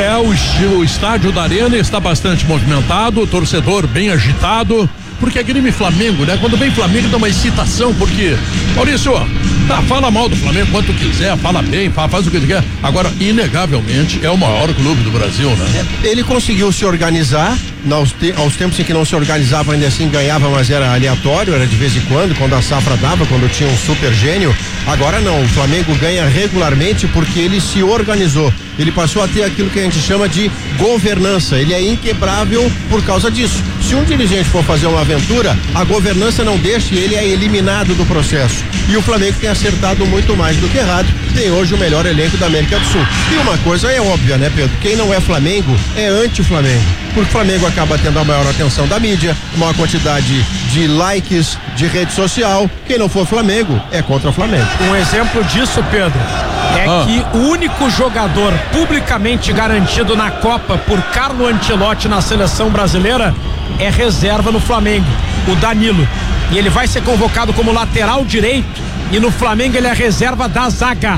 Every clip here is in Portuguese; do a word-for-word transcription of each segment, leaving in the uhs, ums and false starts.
É, o, o estádio da Arena está bastante movimentado, o torcedor bem agitado, porque é Grêmio e Flamengo, né? Quando vem Flamengo dá uma excitação, porque, Maurício, tá, fala mal do Flamengo quanto quiser, fala bem, fala, faz o que quer. Agora, inegavelmente, é o maior clube do Brasil, né? É, ele conseguiu se organizar, aos, te, aos tempos em que não se organizava, ainda assim ganhava, mas era aleatório, era de vez em quando, quando a safra dava, quando tinha um super gênio. Agora não, o Flamengo ganha regularmente porque ele se organizou. Ele passou a ter aquilo que a gente chama de governança. Ele é inquebrável por causa disso. Se um dirigente for fazer uma aventura, a governança não deixa e ele é eliminado do processo. E o Flamengo tem acertado muito mais do que errado. Tem hoje o melhor elenco da América do Sul. E uma coisa é óbvia, né, Pedro? Quem não é Flamengo é anti-Flamengo. Porque o Flamengo acaba tendo a maior atenção da mídia, maior quantidade de likes, de rede social. Quem não for Flamengo é contra o Flamengo. Um exemplo disso, Pedro, é ah. que o único jogador publicamente garantido na Copa por Carlo Ancelotti na seleção brasileira é reserva no Flamengo, o Danilo. E ele vai ser convocado como lateral direito e no Flamengo ele é reserva da zaga.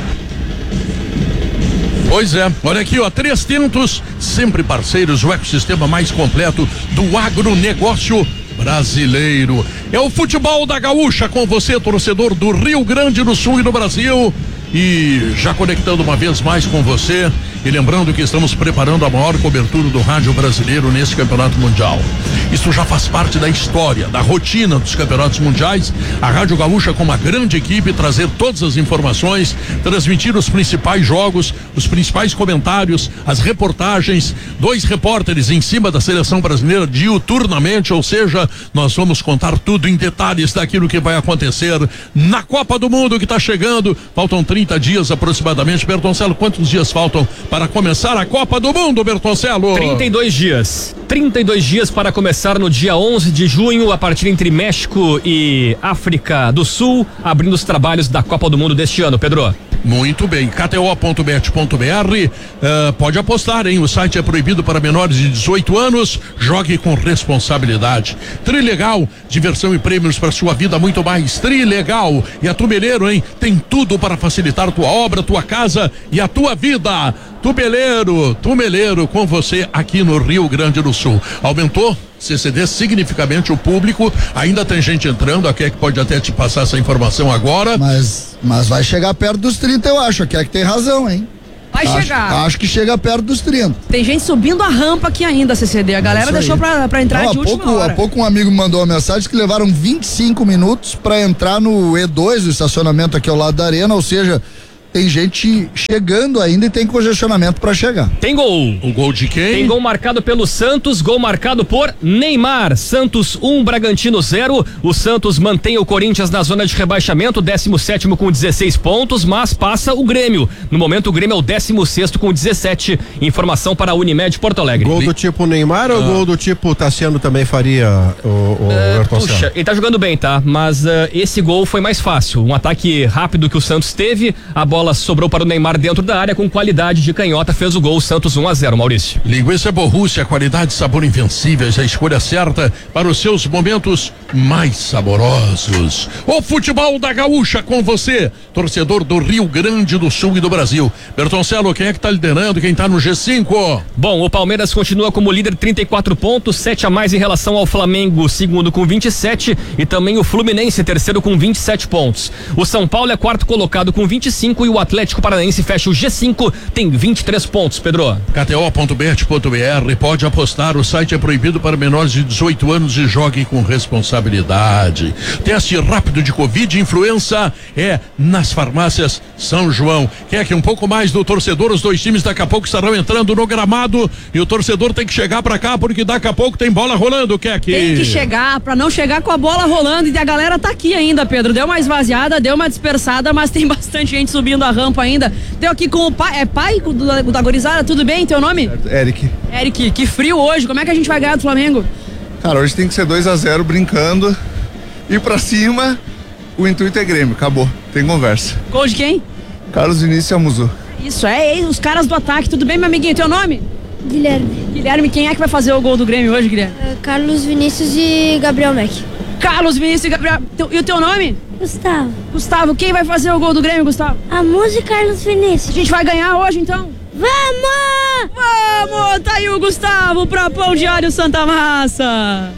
Pois é, olha aqui, ó, Três Tentos, sempre parceiros, o ecossistema mais completo do agronegócio brasileiro. É o futebol da Gaúcha com você, torcedor do Rio Grande do Sul e do Brasil. E já conectando uma vez mais com você e lembrando que estamos preparando a maior cobertura do rádio brasileiro nesse campeonato mundial. Isso já faz parte da história, da rotina dos campeonatos mundiais. A Rádio Gaúcha com uma grande equipe trazer todas as informações, transmitir os principais jogos, os principais comentários, as reportagens, dois repórteres em cima da seleção brasileira diuturnamente, ou seja, nós vamos contar tudo em detalhes daquilo que vai acontecer na Copa do Mundo que está chegando. Faltam trinta dias aproximadamente. Bertoncello, quantos dias faltam para começar a Copa do Mundo, Bertoncello? trinta e dois dias. trinta e dois dias para começar no dia onze de junho, a partir entre México e África do Sul, abrindo os trabalhos da Copa do Mundo deste ano, Pedro. Muito bem, K T O ponto bet ponto B R, uh, pode apostar, hein? O site é proibido para menores de dezoito anos, jogue com responsabilidade. Trilegal, diversão e prêmios para sua vida, muito mais. Trilegal, e a Tubeleiro, hein? Tem tudo para facilitar tua obra, tua casa e a tua vida. Tubeleiro, Tubeleiro com você aqui no Rio Grande do Sul. Aumentou C C D significativamente o público, ainda tem gente entrando, a Keck pode até te passar essa informação agora. Mas, mas vai chegar perto dos trinta, eu acho, a Keck tem razão, hein? Vai acho, chegar. Acho que chega perto dos trinta. Tem gente subindo a rampa aqui ainda, C C D, a galera deixou pra, pra entrar. Não, de última pouco, hora. Há pouco um amigo me mandou uma mensagem que levaram vinte e cinco minutos pra entrar no E dois, o estacionamento aqui ao lado da arena, ou seja, tem gente chegando ainda e tem congestionamento para chegar. Tem gol. O gol de quem? Tem gol marcado pelo Santos, gol marcado por Neymar. Santos um, Bragantino zero. O Santos mantém o Corinthians na zona de rebaixamento, décimo sétimo com dezesseis pontos, mas passa o Grêmio. No momento o Grêmio é o décimo sexto com dezessete. Informação para a Unimed Porto Alegre. Gol do tipo Neymar ah. ou gol do tipo Tassiano também faria o, o uh, Puxa, ele tá jogando bem, tá? Mas uh, esse gol foi mais fácil. Um ataque rápido que o Santos teve, a bola sobrou para o Neymar dentro da área com qualidade de canhota, fez o gol. Santos um a zero, Maurício. Linguiça Borrússia, qualidade e sabor invencíveis, a escolha certa para os seus momentos mais saborosos. O futebol da Gaúcha com você, torcedor do Rio Grande do Sul e do Brasil. Bertoncello, quem é que tá liderando, quem tá no G cinco? Bom, o Palmeiras continua como líder, trinta e quatro pontos, sete a mais em relação ao Flamengo, segundo com vinte e sete, e também o Fluminense, terceiro com vinte e sete pontos. O São Paulo é quarto colocado com vinte e cinco e o Atlético Paranaense fecha o G cinco, tem vinte e três pontos, Pedro. K T O ponto bet ponto B R, pode apostar, o site é proibido para menores de dezoito anos e jogue com responsabilidade. Teste rápido de Covid e influenza é nas farmácias São João. Quer que um pouco mais do torcedor, os dois times daqui a pouco estarão entrando no gramado e o torcedor tem que chegar pra cá porque daqui a pouco tem bola rolando, quer que... Tem que chegar, pra não chegar com a bola rolando, e a galera tá aqui ainda, Pedro, deu uma esvaziada, deu uma dispersada, mas tem bastante gente subindo a rampa ainda. Deu aqui com o pai, é pai do, da gorizada, tudo bem? Teu nome? Eric. Eric, que frio hoje, como é que a gente vai ganhar do Flamengo? Cara, hoje tem que ser dois a zero brincando, ir pra cima, o intuito é Grêmio, acabou, tem conversa. Gol de quem? Carlos Vinícius Amuzu. Isso, é, os caras do ataque, tudo bem, meu amiguinho, teu nome? Guilherme. Guilherme, quem é que vai fazer o gol do Grêmio hoje, Guilherme? Uh, Carlos Vinícius e Gabriel Mack. Carlos Vinícius e Gabriel, e o teu nome? Gustavo. Gustavo, quem vai fazer o gol do Grêmio, Gustavo? A música Carlos Vinícius. A gente vai ganhar hoje, então? Vamos! Vamos! Tá aí o Gustavo pra Pão Diário Santa Massa.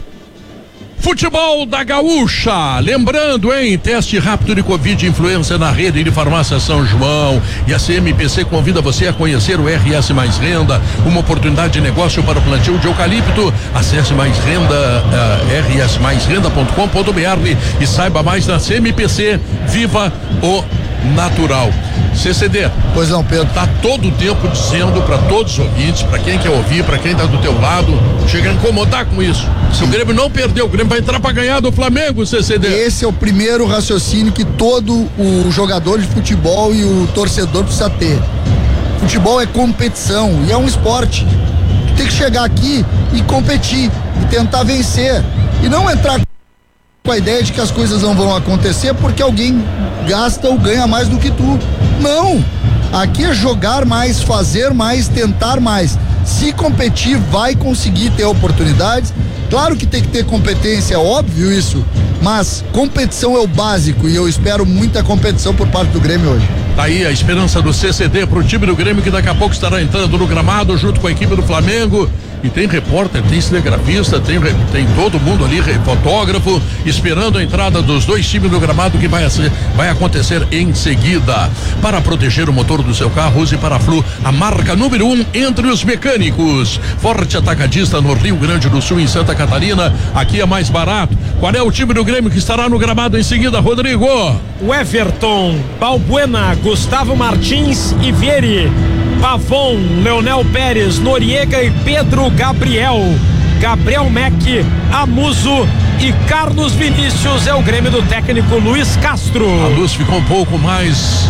Futebol da Gaúcha, lembrando, hein, teste rápido de Covid influenza na rede de farmácia São João, e a C M P C convida você a conhecer o R S Mais Renda, uma oportunidade de negócio para o plantio de eucalipto. Acesse mais renda, uh, r s mais renda ponto com ponto b r e saiba mais da C M P C. Viva o natural. C C D. Pois não, Pedro. Tá todo o tempo dizendo para todos os ouvintes, para quem quer ouvir, para quem tá do teu lado, chega a incomodar com isso. Se o Grêmio não perder, o Grêmio vai entrar para ganhar do Flamengo, C C D. Esse é o primeiro raciocínio que todo o jogador de futebol e o torcedor precisa ter. Futebol é competição e é um esporte. Tu tem que chegar aqui e competir, e tentar vencer, e não entrar com a ideia de que as coisas não vão acontecer porque alguém gasta ou ganha mais do que tu. Não, aqui é jogar mais, fazer mais, tentar mais. Se competir, vai conseguir ter oportunidades. Claro que tem que ter competência, é óbvio isso, mas competição é o básico e eu espero muita competição por parte do Grêmio hoje. Tá aí a esperança do C C D pro time do Grêmio, que daqui a pouco estará entrando no gramado junto com a equipe do Flamengo. E tem repórter, tem cinegrafista, tem, tem todo mundo ali, fotógrafo, esperando a entrada dos dois times no gramado, que vai, vai acontecer em seguida. Para proteger o motor do seu carro, use Paraflu, a marca número um entre os mecânicos. Forte atacadista no Rio Grande do Sul, em Santa Catarina. Aqui é mais barato. Qual é o time do Grêmio que estará no gramado em seguida, Rodrigo? O Everton, Balbuena, Gustavo Martins e Vieri, Pavon, Leonel Pérez, Noriega e Pedro Gabriel, Gabriel Mack, Amuso e Carlos Vinícius. É o Grêmio do técnico Luiz Castro. A luz ficou um pouco mais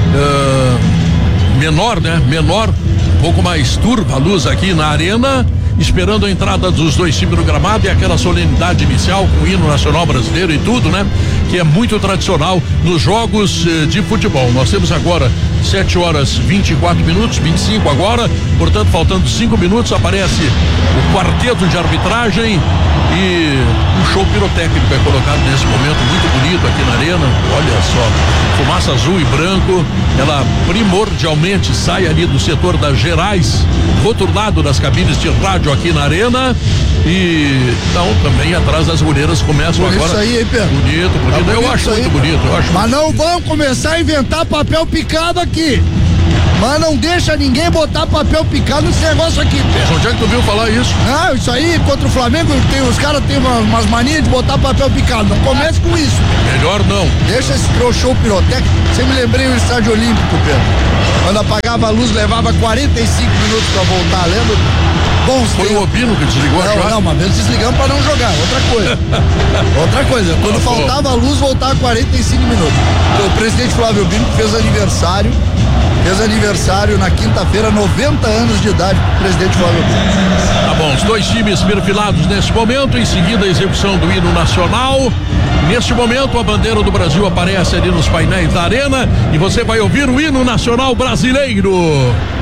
uh, menor, né? Menor, um pouco mais turva a luz aqui na arena, esperando a entrada dos dois times no gramado e aquela solenidade inicial com o hino nacional brasileiro e tudo, né? Que é muito tradicional nos jogos eh, de futebol. Nós temos agora sete horas vinte e quatro minutos, vinte e cinco agora, portanto, faltando cinco minutos, aparece o quarteto de arbitragem e um show pirotécnico é colocado nesse momento, muito bonito aqui na arena. Olha só, fumaça azul e branco, ela primordialmente sai ali do setor das Gerais, do outro lado das cabines de rádio aqui na arena. E então também atrás das goleiras começam bonito agora. Isso aí, hein, Pedro? Bonito, bonito. Tá eu bonito acho aí, muito cara. bonito. Eu acho Mas muito não bonito. vão começar a inventar papel picado aqui. Mas não deixa ninguém botar papel picado nesse negócio aqui, Pedro. Onde é que tu viu falar isso? Não, isso aí contra o Flamengo, tem, os caras têm uma, umas manias de botar papel picado. Não comece com isso. Melhor não. Deixa esse show pirotécnico. Você me lembrei o Estádio Olímpico, Pedro. Quando apagava a luz, levava quarenta e cinco minutos pra voltar, lembra? Bons Foi tempos. o Obino que desligou a Não, chave? não, uma vez desligamos pra não jogar, outra coisa. Outra coisa, quando Ah, faltava a luz, voltava quarenta e cinco minutos. Então, o presidente Flávio Bino fez aniversário, fez aniversário na quinta-feira, noventa anos de idade, o presidente Flávio Bino. Tá bom, os dois times perfilados nesse momento, em seguida a execução do hino nacional. Neste momento, a bandeira do Brasil aparece ali nos painéis da arena e você vai ouvir o hino nacional brasileiro.